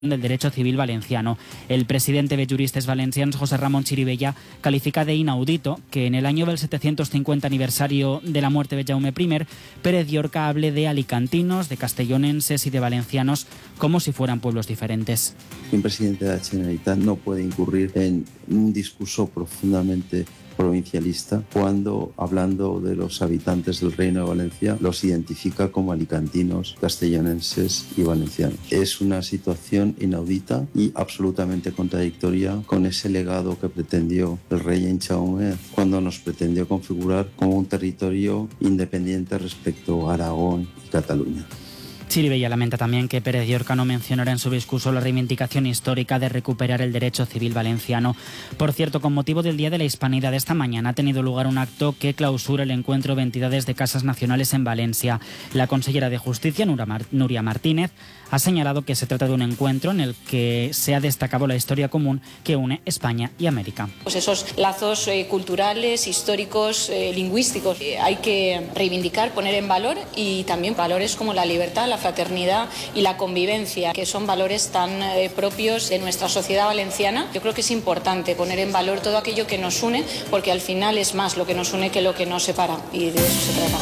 del derecho civil valenciano. El presidente de Juristes Valencians, José Ramón Chirivella, califica de inaudito que en el año del 750 aniversario de la muerte de Jaume I, Pérez Llorca hable de alicantinos, de castellonenses y de valencianos como si fueran pueblos diferentes. Un presidente de la Generalitat no puede incurrir en un discurso profundamente provincialista cuando, hablando de los habitantes del Reino de Valencia, los identifica como alicantinos, castellonenses y valencianos. Es una situación inaudita y absolutamente contradictoria con ese legado que pretendió el rey Jaume cuando nos pretendió configurar como un territorio independiente respecto a Aragón y Cataluña. Chirivella lamenta también que Pérez Llorca no mencionara en su discurso la reivindicación histórica de recuperar el derecho civil valenciano. Por cierto, con motivo del Día de la Hispanidad, esta mañana ha tenido lugar un acto que clausura el encuentro de entidades de casas nacionales en Valencia. La consellera de Justicia, Núria Martínez, ha señalado que se trata de un encuentro en el que se ha destacado la historia común que une España y América. Pues esos lazos culturales, históricos, lingüísticos, hay que reivindicar, poner en valor, y también valores como la libertad, la fraternidad y la convivencia, que son valores tan propios de nuestra sociedad valenciana. Yo creo que es importante poner en valor todo aquello que nos une, porque al final es más lo que nos une que lo que nos separa, y de eso se trata.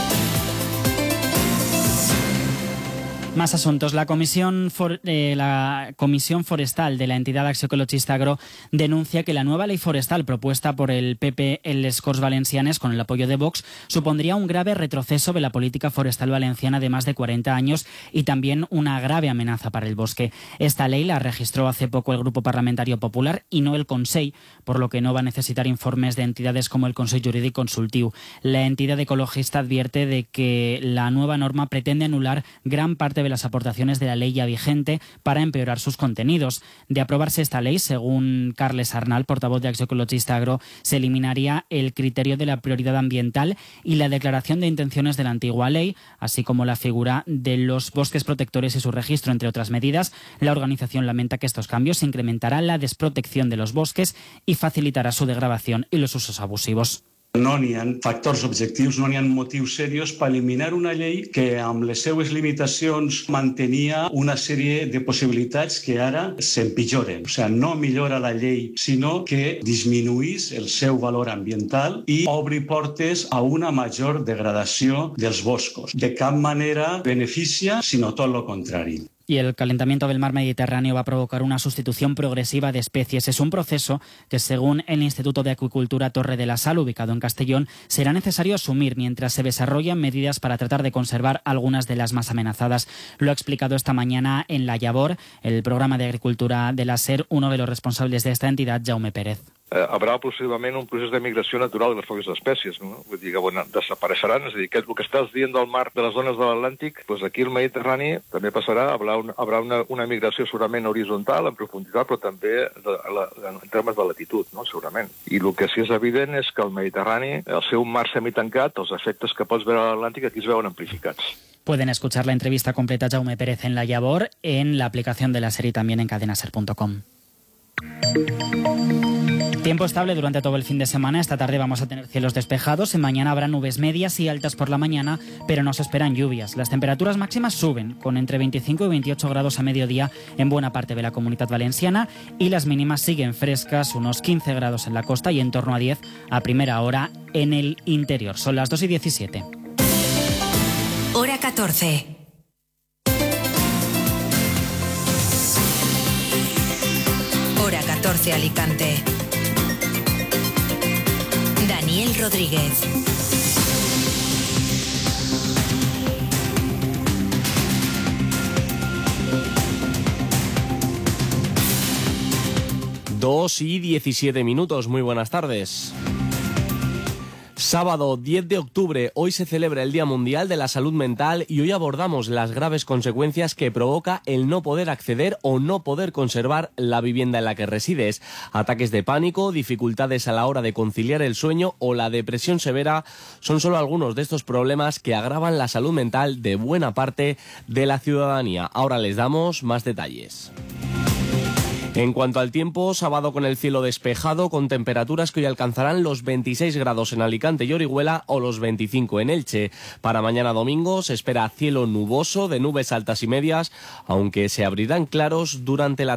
Más asuntos. La Comisión Forestal de la entidad Acció Ecologista Agro denuncia que la nueva ley forestal propuesta por el PP en les Corts Valencianes con el apoyo de Vox supondría un grave retroceso de la política forestal valenciana de más de 40 años y también una grave amenaza para el bosque. Esta ley la registró hace poco el Grupo Parlamentario Popular y no el Consell, por lo que no va a necesitar informes de entidades como el Consell Jurídic Consultiu. La entidad ecologista advierte de que la nueva norma pretende anular gran parte de las aportaciones de la ley ya vigente para empeorar sus contenidos. De aprobarse esta ley, según Carles Arnal, portavoz de Acció Ecologista Agro, se eliminaría el criterio de la prioridad ambiental y la declaración de intenciones de la antigua ley, así como la figura de los bosques protectores y su registro, entre otras medidas. La organización lamenta que estos cambios incrementarán la desprotección de los bosques y facilitará su degradación y los usos abusivos. No n'hi ha factors objectius, no n'hi ha motius serios per eliminar una llei que amb les seues limitacions mantenia una sèrie de possibilitats que ara s'empitjoren. O sigui, no millora la llei, sinó que disminuís el seu valor ambiental i obri portes a una major degradació dels boscos. De cap manera beneficia, sinó tot el contrari. Y el calentamiento del mar Mediterráneo va a provocar una sustitución progresiva de especies. Es un proceso que, según el Instituto de Acuicultura Torre de la Sal, ubicado en Castellón, será necesario asumir mientras se desarrollan medidas para tratar de conservar algunas de las más amenazadas. Lo ha explicado esta mañana en La Llavor, el programa de agricultura de la SER, uno de los responsables de esta entidad, Jaume Pérez. Haurà possiblement un procés de migració natural de les poques espècies, no? Vull dir que desapareixeran, és a dir, que el que estàs dient del mar de les zones de l'Atlàntic, doncs aquí al Mediterrani també passarà, haurà una migració segurament horitzontal, en profunditat, però també en termes de latitud, no? Segurament. I el que sí és evident és que al Mediterrani, el seu mar semitancat, els efectes que pots veure a l'Atlàntic aquí es veuen amplificats. Pueden escuchar la entrevista completa a Jaume Pérez en La Llavor, en la aplicación de la SER y también en cadenaser.com. Tiempo estable durante todo el fin de semana. Esta tarde vamos a tener cielos despejados. Mañana habrá nubes medias y altas por la mañana, pero no se esperan lluvias. Las temperaturas máximas suben, con entre 25 y 28 grados a mediodía en buena parte de la Comunidad Valenciana, y las mínimas siguen frescas, unos 15 grados en la costa y en torno a 10 a primera hora en el interior. Son las 2:17. Hora 14. Hora 14 Alicante. Daniel Rodríguez. Dos y 17 minutos. Muy buenas tardes. Sábado 10 de octubre, hoy se celebra el Día Mundial de la Salud Mental y hoy abordamos las graves consecuencias que provoca el no poder acceder o no poder conservar la vivienda en la que resides. Ataques de pánico, dificultades a la hora de conciliar el sueño o la depresión severa son solo algunos de estos problemas que agravan la salud mental de buena parte de la ciudadanía. Ahora les damos más detalles. En cuanto al tiempo, sábado con el cielo despejado, con temperaturas que hoy alcanzarán los 26 grados en Alicante y Orihuela o los 25 en Elche. Para mañana domingo se espera cielo nuboso, de nubes altas y medias, aunque se abrirán claros durante la